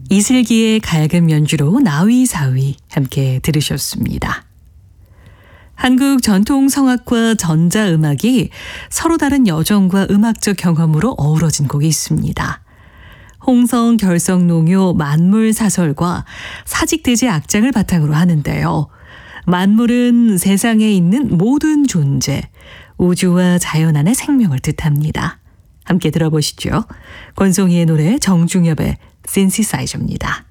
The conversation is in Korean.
이슬기의 갈금 연주로 나위사위 함께 들으셨습니다. 한국 전통 성악과 전자음악이 서로 다른 여정과 음악적 경험으로 어우러진 곡이 있습니다. 홍성 결성농요 만물사설과 사직돼지 악장을 바탕으로 하는데요. 만물은 세상에 있는 모든 존재, 우주와 자연 안의 생명을 뜻합니다. 함께 들어보시죠. 권송희의 노래, 정중엽의 신시사이저입니다.